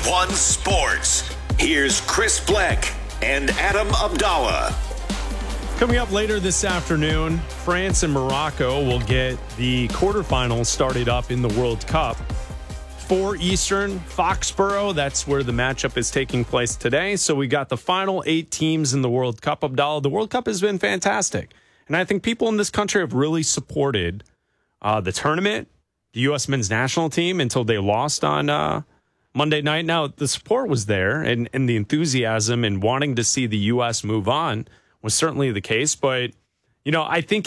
One Sports. Here's Chris Bleck and Adam Abdallah. Coming up later this afternoon, France and Morocco will get the quarterfinals started up in the World Cup. 4 Eastern, Foxborough, that's where the matchup is taking place today. So we got the final 8 teams in the World Cup, Abdallah. The World Cup has been fantastic. And I think people in this country have really supported the tournament, the U.S. men's national team, until they lost on Monday night. Now, the support was there, and the enthusiasm and wanting to see the U.S. move on was certainly the case. But, I think